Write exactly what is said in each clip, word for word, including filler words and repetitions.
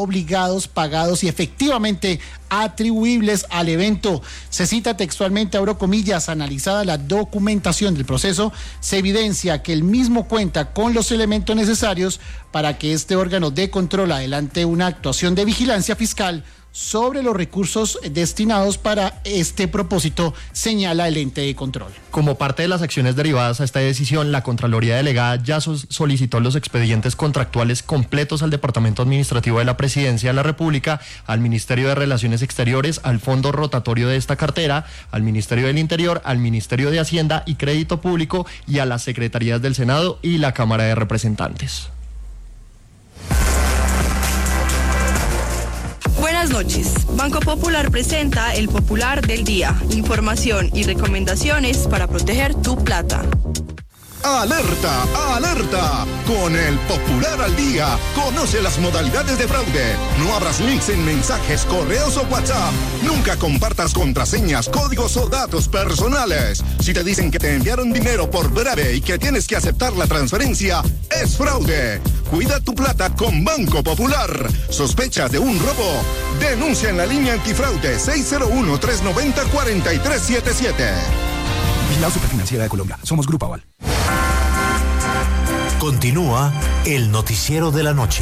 obligados, pagados y efectivamente atribuibles al evento. Se cita textualmente, abro comillas, analizada la documentación del proceso, se evidencia que el mismo cuenta con los elementos necesarios para que este órgano de control adelante una actuación de vigilancia fiscal sobre los recursos destinados para este propósito, señala el ente de control. Como parte de las acciones derivadas a esta decisión, la Contraloría Delegada ya solicitó los expedientes contractuales completos al Departamento Administrativo de la Presidencia de la República, al Ministerio de Relaciones Exteriores, al Fondo Rotatorio de esta cartera, al Ministerio del Interior, al Ministerio de Hacienda y Crédito Público y a las Secretarías del Senado y la Cámara de Representantes. Buenas noches. Banco Popular presenta el Popular del Día. Información y recomendaciones para proteger tu plata. ¡Alerta! ¡Alerta! Con el Popular al Día, conoce las modalidades de fraude. No abras links en mensajes, correos o WhatsApp. Nunca compartas contraseñas, códigos o datos personales. Si te dicen que te enviaron dinero por breve y que tienes que aceptar la transferencia, es fraude. Cuida tu plata con Banco Popular. ¿Sospechas de un robo? Denuncia en la línea antifraude seis cero uno, tres nueve cero, cuatro tres siete siete. Vigilado Superfinanciera de Colombia. Somos Grupo Aval. Continúa el noticiero de la noche.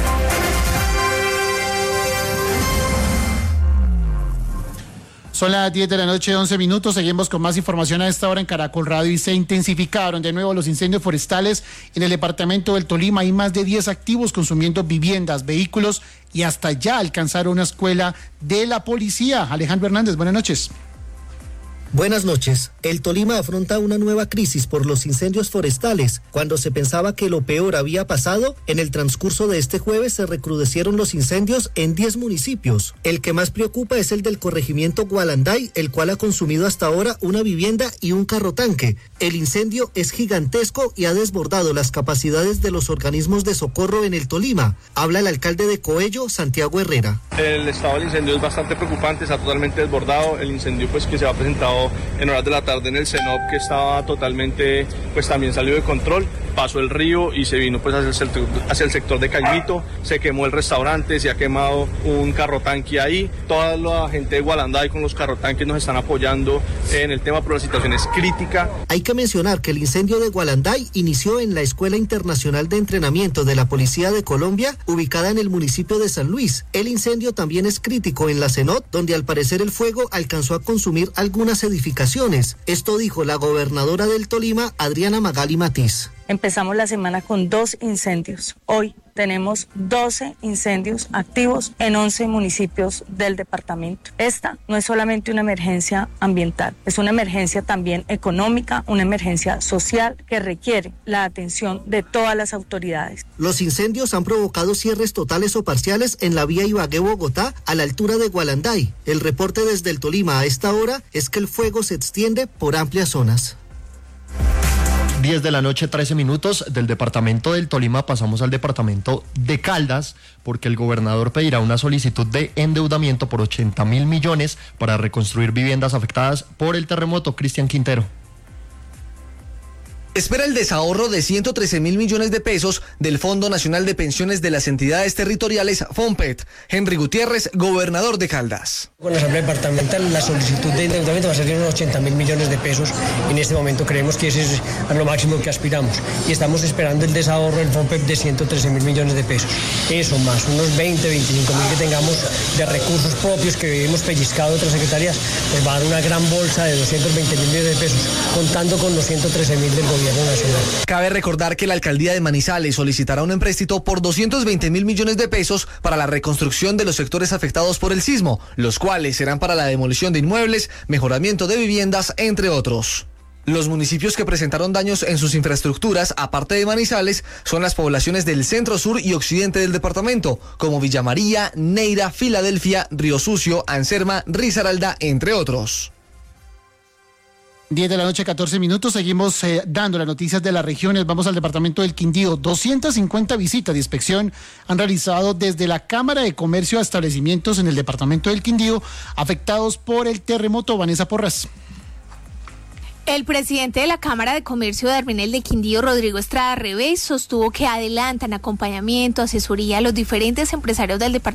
Son las diez de la noche, once minutos. Seguimos con más información a esta hora en Caracol Radio y se intensificaron de nuevo los incendios forestales en el departamento del Tolima. Hay más de diez activos consumiendo viviendas, vehículos y hasta ya alcanzaron una escuela de la policía. Alejandro Hernández, buenas noches. Buenas noches. El Tolima afronta una nueva crisis por los incendios forestales. Cuando se pensaba que lo peor había pasado, en el transcurso de este jueves se recrudecieron los incendios en diez municipios. El que más preocupa es el del corregimiento Gualanday, el cual ha consumido hasta ahora una vivienda y un carro tanque. El incendio es gigantesco y ha desbordado las capacidades de los organismos de socorro en el Tolima. Habla el alcalde de Coello, Santiago Herrera. El estado del incendio es bastante preocupante, está totalmente desbordado. El incendio pues que se ha presentado en horas de la tarde en el CENOP, que estaba totalmente, pues también salió de control, pasó el río y se vino pues hacia el sector, hacia el sector de Caimito, se quemó el restaurante, se ha quemado un carro tanque ahí, toda la gente de Gualanday con los carro tanques nos están apoyando en el tema, pero la situación es crítica. Hay que mencionar que el incendio de Gualanday inició en la Escuela Internacional de Entrenamiento de la Policía de Colombia, ubicada en el municipio de San Luis. El incendio también es crítico en la CENOT, donde al parecer el fuego alcanzó a consumir algunas edificaciones. Esto dijo la gobernadora del Tolima, Adriana Magali Matiz. Empezamos la semana con dos incendios. Hoy tenemos doce incendios activos en once municipios del departamento. Esta no es solamente una emergencia ambiental, es una emergencia también económica, una emergencia social que requiere la atención de todas las autoridades. Los incendios han provocado cierres totales o parciales en la vía Ibagué-Bogotá a la altura de Gualanday. El reporte desde el Tolima a esta hora es que el fuego se extiende por amplias zonas. diez de la noche, trece minutos. Del departamento del Tolima pasamos al departamento de Caldas, porque el gobernador pedirá una solicitud de endeudamiento por ochenta mil millones para reconstruir viviendas afectadas por el terremoto. Cristian Quintero. Espera el desahorro de ciento trece mil millones de pesos del Fondo Nacional de Pensiones de las Entidades Territoriales, FONPET. Henry Gutiérrez, gobernador de Caldas. Con la Asamblea Departamental, la solicitud de endeudamiento va a ser de unos ochenta mil millones de pesos. En este momento creemos que ese es a lo máximo que aspiramos. Y estamos esperando el desahorro del FONPET de ciento trece mil millones de pesos. Eso más unos veinte, veinticinco mil que tengamos de recursos propios que hemos pellizcado de otras secretarías, pues va a dar una gran bolsa de doscientos veinte mil millones de pesos, contando con los ciento trece mil del gobierno nacional. Cabe recordar que la alcaldía de Manizales solicitará un empréstito por doscientos veinte mil millones de pesos para la reconstrucción de los sectores afectados por el sismo, los cuales serán para la demolición de inmuebles, mejoramiento de viviendas, entre otros. Los municipios que presentaron daños en sus infraestructuras, aparte de Manizales, son las poblaciones del centro, sur y occidente del departamento, como Villa María, Neira, Filadelfia, Río Sucio, Anserma, Risaralda, entre otros. diez de la noche, catorce minutos. Seguimos eh, dando las noticias de las regiones. Vamos al departamento del Quindío. doscientas cincuenta visitas de inspección han realizado desde la Cámara de Comercio a establecimientos en el departamento del Quindío afectados por el terremoto. Vanessa Porras. El presidente de la Cámara de Comercio de Armenel de Quindío, Rodrigo Estrada Revés, sostuvo que adelantan acompañamiento, asesoría a los diferentes empresarios del departamento